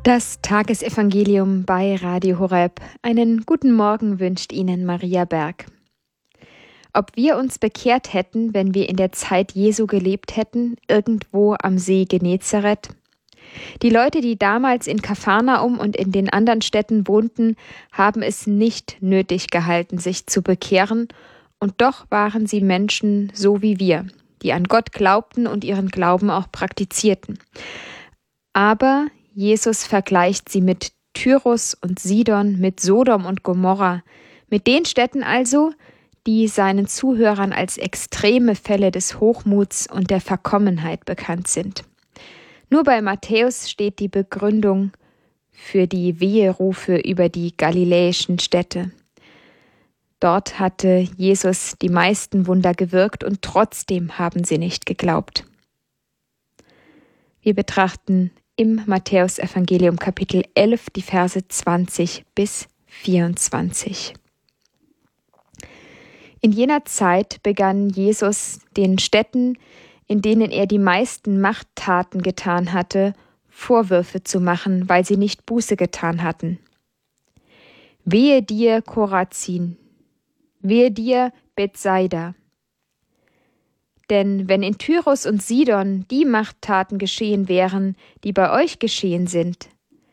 Das Tagesevangelium bei Radio Horeb. Einen guten Morgen wünscht Ihnen Maria Berg. Ob wir uns bekehrt hätten, wenn wir in der Zeit Jesu gelebt hätten, irgendwo am See Genezareth? Die Leute, die damals in Kapharnaum und in den anderen Städten wohnten, haben es nicht nötig gehalten, sich zu bekehren, und doch waren sie Menschen so wie wir, die an Gott glaubten und ihren Glauben auch praktizierten. Aber Jesus vergleicht sie mit Tyrus und Sidon, mit Sodom und Gomorra, mit den Städten also, die seinen Zuhörern als extreme Fälle des Hochmuts und der Verkommenheit bekannt sind. Nur bei Matthäus steht die Begründung für die Weherufe über die galiläischen Städte. Dort hatte Jesus die meisten Wunder gewirkt und trotzdem haben sie nicht geglaubt. Wir betrachten im Matthäusevangelium Kapitel 11 die Verse 20 bis 24. In jener Zeit begann Jesus den Städten, in denen er die meisten Machttaten getan hatte, Vorwürfe zu machen, weil sie nicht Buße getan hatten. Wehe dir, Chorazin! Wehe dir, Bethsaida! Denn wenn in Tyrus und Sidon die Machttaten geschehen wären, die bei euch geschehen sind,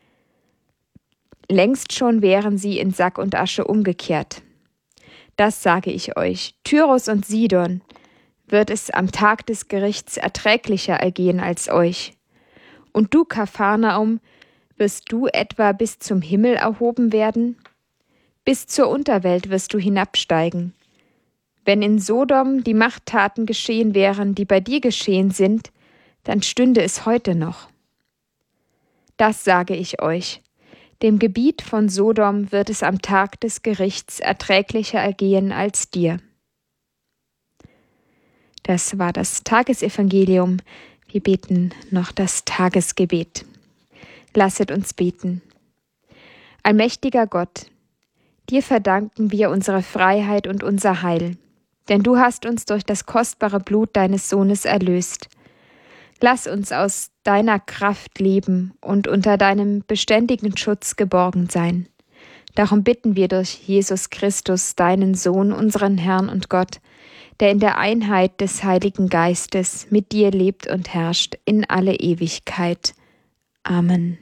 längst schon wären sie in Sack und Asche umgekehrt. Das sage ich euch, Tyrus und Sidon wird es am Tag des Gerichts erträglicher ergehen als euch. Und du, Kapharnaum, wirst du etwa bis zum Himmel erhoben werden? Bis zur Unterwelt wirst du hinabsteigen. Wenn in Sodom die Machttaten geschehen wären, die bei dir geschehen sind, dann stünde es heute noch. Das sage ich euch, dem Gebiet von Sodom wird es am Tag des Gerichts erträglicher ergehen als dir. Das war das Tagesevangelium. Wir beten noch das Tagesgebet. Lasset uns beten. Allmächtiger Gott, dir verdanken wir unsere Freiheit und unser Heil. Denn du hast uns durch das kostbare Blut deines Sohnes erlöst. Lass uns aus deiner Kraft leben und unter deinem beständigen Schutz geborgen sein. Darum bitten wir durch Jesus Christus, deinen Sohn, unseren Herrn und Gott, der in der Einheit des Heiligen Geistes mit dir lebt und herrscht in alle Ewigkeit. Amen.